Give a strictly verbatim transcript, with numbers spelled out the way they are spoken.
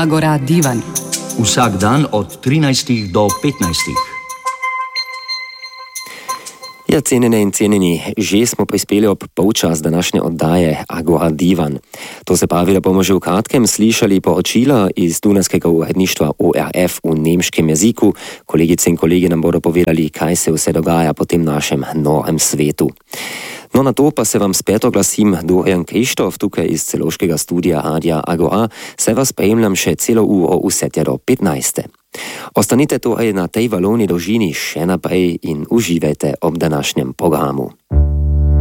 Agora Divan. Vsak dan od trinajstih do petnajstih. Ja, cenjene in cenjeni, že smo prispeli ob polčas današnje oddaje Agora Divan. To se pravi, da bomo že v kratkem slišali poročila iz dunajskega uredništva O R F v nemškem jeziku. Kolegice in kolegi nam bodo povedali, kaj se vse dogaja po tem našem norem svetu. No, na to pa se vam spet oglasim, Dorian Krištof, tukaj iz celovškega studia Radia Agora, se vas spremljam še celo uro vse tja do petnajste. Ostanite torej na tej valovni dolžini še naprej in uživajte ob današnjem programu.